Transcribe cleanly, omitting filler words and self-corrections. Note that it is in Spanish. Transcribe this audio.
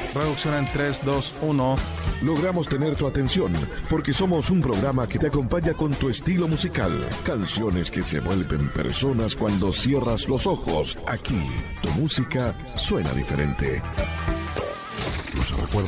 Reducción en 3, 2, 1. Logramos tener tu atención porque somos un programa que te acompaña con tu estilo musical. Canciones que se vuelven personas cuando cierras los ojos. Aquí, tu música suena diferente. Los recuerdos